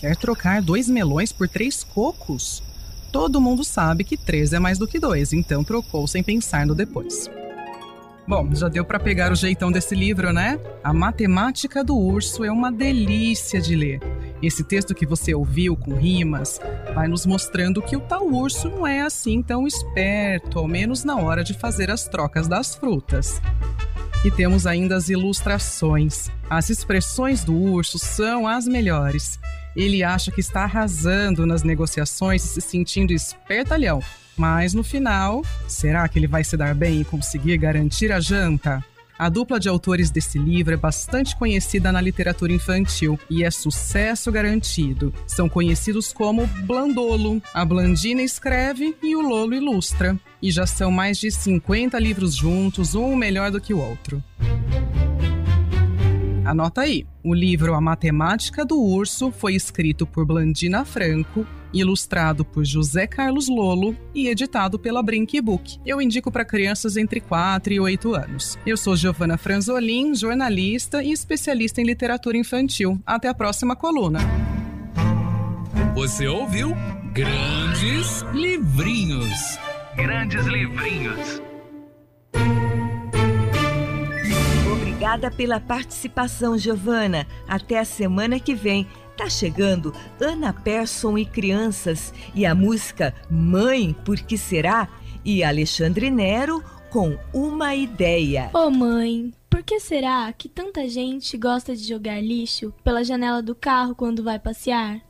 Quer trocar 2 melões por 3 cocos? Todo mundo sabe que 3 é mais do que 2, então trocou sem pensar no depois. Bom, já deu para pegar o jeitão desse livro, né? A Matemática do Urso é uma delícia de ler. Esse texto que você ouviu com rimas vai nos mostrando que o tal urso não é assim tão esperto, ao menos na hora de fazer as trocas das frutas. E temos ainda as ilustrações. As expressões do urso são as melhores. Ele acha que está arrasando nas negociações e se sentindo espertalhão. Mas no final, será que ele vai se dar bem e conseguir garantir a janta? A dupla de autores desse livro é bastante conhecida na literatura infantil e é sucesso garantido. São conhecidos como Blandolo. A Blandina escreve e o Lolo ilustra. E já são mais de 50 livros juntos, um melhor do que o outro. Anota aí, o livro A Matemática do Urso foi escrito por Blandina Franco, ilustrado por José Carlos Lolo e editado pela Brinque Book. Eu indico para crianças entre 4 e 8 anos. Eu sou Giovana Franzolin, jornalista e especialista em literatura infantil. Até a próxima coluna. Você ouviu Grandes Livrinhos. Grandes Livrinhos. Obrigada pela participação, Giovana. Até a semana que vem. Tá chegando Ana Persson e Crianças e a música Mãe, Por Que Será? E Alexandre Nero com Uma Ideia. Ô mãe, por que será que tanta gente gosta de jogar lixo pela janela do carro quando vai passear?